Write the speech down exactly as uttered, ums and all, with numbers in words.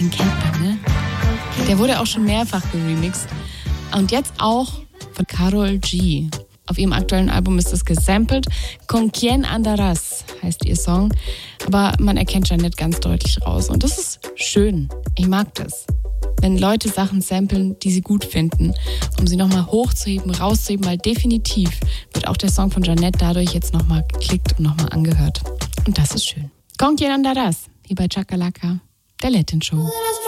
Den kennt man, ne? Der wurde auch schon mehrfach geremixed. Und jetzt auch von Karol G. Auf ihrem aktuellen Album ist es gesampelt. Con quien andarás heißt ihr Song. Aber man erkennt Jeanette ganz deutlich raus. Und das ist schön. Ich mag das. Wenn Leute Sachen samplen, die sie gut finden, um sie nochmal hochzuheben, rauszuheben, weil definitiv wird auch der Song von Jeanette dadurch jetzt nochmal geklickt und nochmal angehört. Und das ist schön. Con quien andarás, hier bei Chakalaka, der Latin Show.